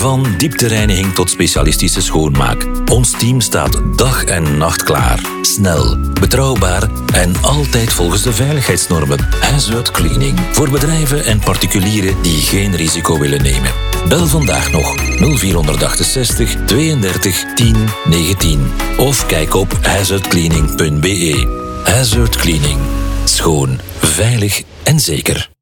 Van dieptereiniging tot specialistische schoonmaak. Ons team staat dag en nacht klaar. Snel, betrouwbaar en altijd volgens de veiligheidsnormen. Hazard Cleaning. Voor bedrijven en particulieren die geen risico willen nemen. Bel vandaag nog 0468 32 10 19. Of kijk op hazardcleaning.be. Hazard Cleaning. Schoon, veilig en zeker.